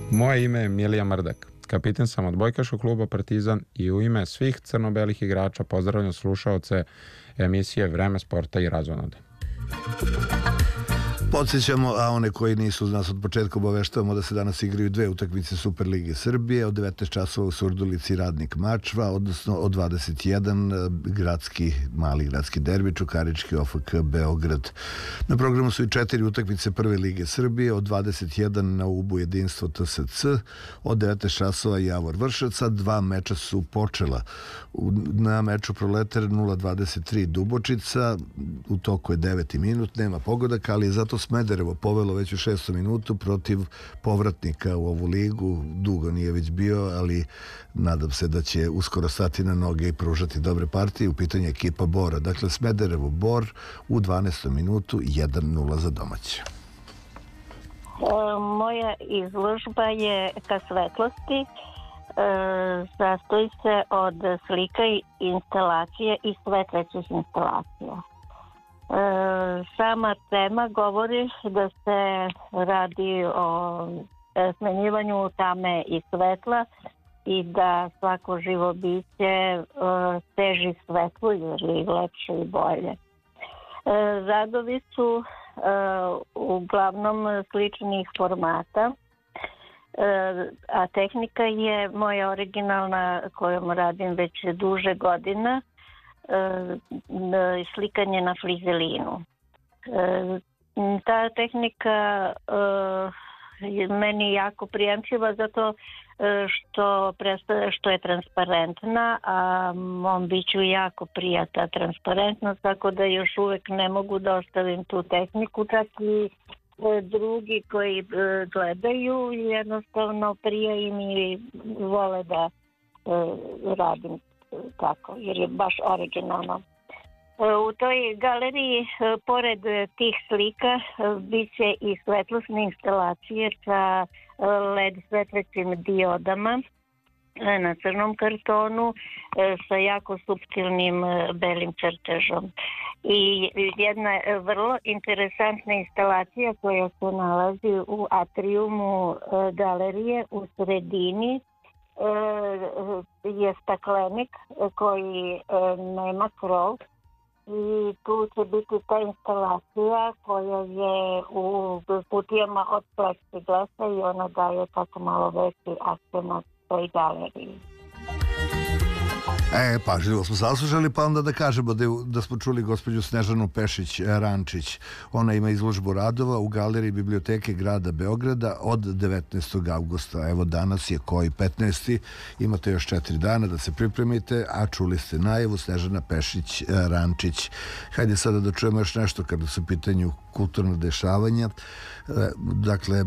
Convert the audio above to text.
Moje ime je Milija Mrdak. Kapitan sam odbojkaškog kluba Partizan i u ime svih crno-belih igrača pozdravljam slušaoce emisije Vreme sporta i razonode. Podsjećamo, a one koji nisu uz nas od početka obaveštavamo da se danas igraju dve utakmice Superlige Srbije, od 19 časova u Surdulici Radnik Mačva, odnosno od 21 mali gradski derbi Čukarički OFK Beograd. Na programu su i 4 utakmice Prve lige Srbije, od 21 na Ubu Jedinstvo TSC, od 19 časova Javor Vršac, 2 meča su počela. Na meču Proletar 0-23 Dubočica, u toku je 9. minut, nema pogodaka, ali je zato Smederevo povelo već u 6. minutu protiv povratnika u ovu ligu. Dugo nije već bio, ali nadam se da će uskoro stati na noge i pružati dobre partije. U pitanju ekipa Bora. Dakle, Smederevo Bor u 12. minutu 1-0 za domaće. Moja izložba je ka svetlosti. Sastoji se od slika i instalacije i svetlećih instalacija. Sama tema govori da se radi o smenjivanju tame i svetla i da svako živo biće teži svetlu jer je lepše i bolje. Radovi su uglavnom sličnih formata, a tehnika je moja originalna kojom radim već duže godina, slikanje na flizelinu. Ta tehnika je meni jako prijemčiva zato što je transparentna, a mom biću jako prija ta transparentnost, tako da još uvek ne mogu da ostavim tu tehniku, čak i drugi koji gledaju jednostavno prija im i vole da radim tako, jer je baš originalno. U toj galeriji, pored tih slika, bit će i svetlosne instalacije sa LED svetlećim diodama na crnom kartonu sa jako suptilnim belim crtežom. I jedna vrlo interesantna instalacija koja se nalazi u atrijumu galerije u sredini je staklenik koji nema krov i tu će biti ta instalacija koja je u kutijama od pleksiglasa i ona daje tako malo veći akcenat toj galeriji. Pažljivo smo saslušali, pa onda da kažemo da smo čuli gospođu Snežanu Pešić-Rančić. Ona ima izložbu radova u galeriji Biblioteke grada Beograda od 19. augusta. Evo danas je koji 15. Imate još 4 dana da se pripremite, a čuli ste najavu Snežana Pešić-Rančić. Hajde sada da čujemo još nešto kada su u pitanju kulturno dešavanja. Dakle,